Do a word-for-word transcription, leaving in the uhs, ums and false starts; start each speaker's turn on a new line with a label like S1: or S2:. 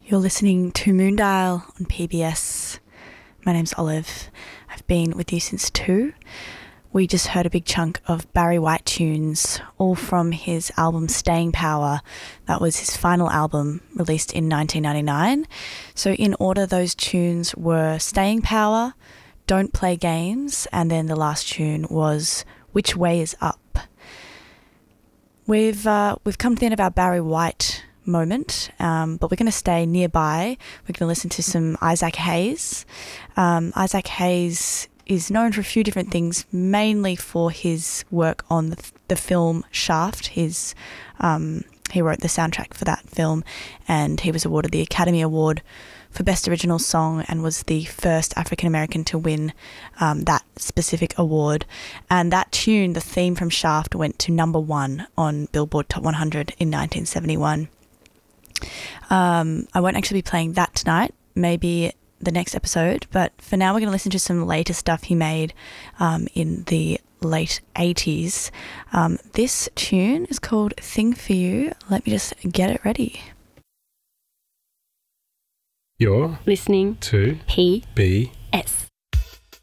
S1: You're listening to Moondial on P B S. My name's Olive. I've been with you since two. We just heard a big chunk of Barry White tunes, all from his album Staying Power. That was his final album, released in nineteen ninety-nine. So in order, those tunes were Staying Power, Don't Play Games, and then the last tune was Which Way Is Up. We've uh, we've come to the end of our Barry White moment, um, but we're going to stay nearby. We're going to listen to some Isaac Hayes. Um, Isaac Hayes is known for a few different things, mainly for his work on the, the film Shaft. His um, he wrote the soundtrack for that film, and he was awarded the Academy Award for Best Original Song and was the first African-American to win um, that specific award. And that tune, the theme from Shaft, went to number one on Billboard Top one hundred in nineteen seventy-one. Um, I won't actually be playing that tonight, maybe the next episode, but for now we're going to listen to some later stuff he made um, in the late eighties. Um, this tune is called Thing For You. Let me just get it ready.
S2: You're
S3: listening
S2: to
S3: P
S2: B
S3: S.